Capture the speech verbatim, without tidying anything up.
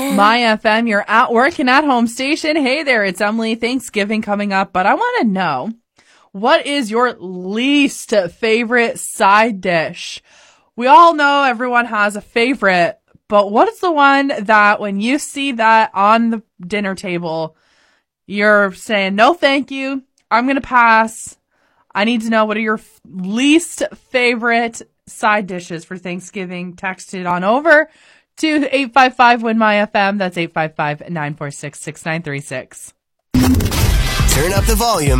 My F M, you're at work and at home station. Hey there, it's Emily. Thanksgiving coming up, but I want to know, what is your least favorite side dish? We all know everyone has a favorite, but what is the one that when you see that on the dinner table, you're saying, no, thank you, I'm going to pass. I need to know, what are your f- least favorite side dishes for Thanksgiving? Text it on over to eight five five, win my F M. That's eight five five, nine four six, six nine three six. Turn up the volume